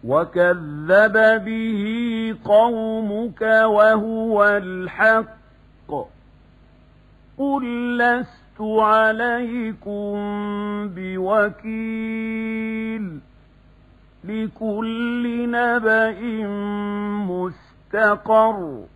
وكذب به قومك وهو الحق قل لست عليكم بوكيل لكل نبأ مستقر